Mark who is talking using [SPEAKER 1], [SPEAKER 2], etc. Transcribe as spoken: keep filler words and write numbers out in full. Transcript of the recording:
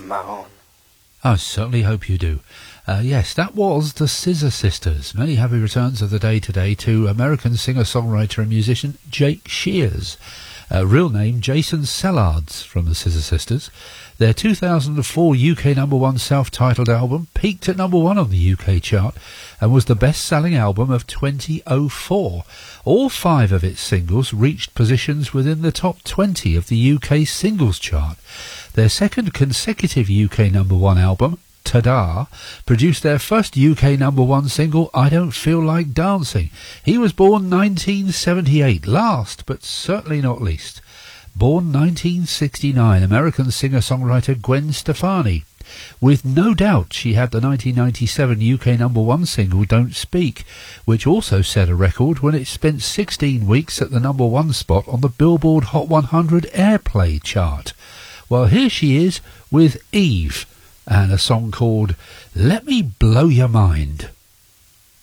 [SPEAKER 1] Mahon.
[SPEAKER 2] I certainly hope you do. Uh, yes, that was the Scissor Sisters. Many happy returns of the day today to American singer-songwriter and musician Jake Shears. Uh, real name Jason Sellards from the Scissor Sisters. Their two thousand four U K number one self-titled album peaked at number one on the U K chart and was the best-selling album of twenty oh four. All five of its singles reached positions within the top twenty of the U K singles chart. Their second consecutive U K number one album, Ta-Da, produced their first U K number one single, I Don't Feel Like Dancing. He was born nineteen seventy-eight, last but certainly not least. Born nineteen sixty-nine, American singer-songwriter Gwen Stefani. With no doubt she had the nineteen ninety-seven U K number one single Don't Speak, which also set a record when it spent sixteen weeks at the number one spot on the Billboard Hot one hundred Airplay chart. Well, here she is with Eve and a song called Let Me Blow Your Mind.